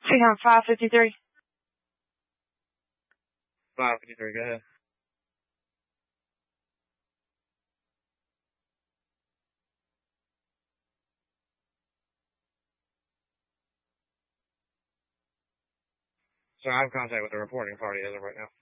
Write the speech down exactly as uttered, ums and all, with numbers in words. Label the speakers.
Speaker 1: Hang on, five fifty-three.
Speaker 2: five fifty-three, go ahead. So I have contact with the reporting party as of right now.